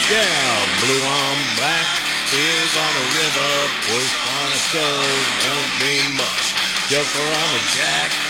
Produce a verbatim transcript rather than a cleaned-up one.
Yeah, blue on black, tears on the river, push on a stove, don't mean much. Joker on a jack,